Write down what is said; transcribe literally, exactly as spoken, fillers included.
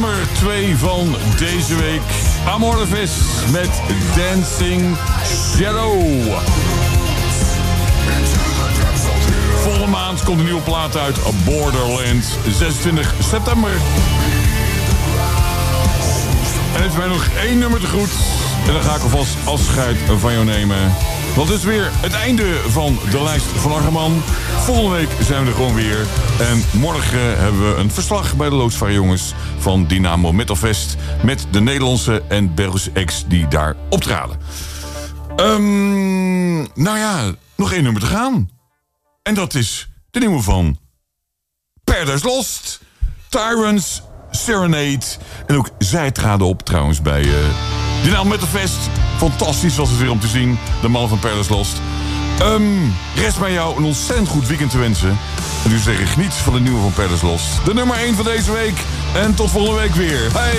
nummer twee van deze week. Amorphis met Dancing Shadow. Volgende maand komt een nieuwe plaat uit, Borderlands, zesentwintig september. En heeft mij nog één nummer te goed. En dan ga ik alvast afscheid van jou nemen. Want het is weer het einde van de lijst van Argeman. Volgende week zijn we er gewoon weer. En morgen hebben we een verslag bij de Loodsvaar jongens van Dynamo Metalfest. Met de Nederlandse en Belgische acts die daar optraden. Um, nou ja, nog één nummer te gaan. En dat is de nieuwe van Paradise Lost, Tyrants Serenade. En ook zij traden op trouwens bij uh, Dynamo Metalfest. Fantastisch was het weer om te zien, de man van Paradise Lost. Um, rest mij jou een ontzettend goed weekend te wensen. En nu zeg ik geniet van de nieuwe van Paradise Lost. De nummer één van deze week. En tot volgende week weer. Hey!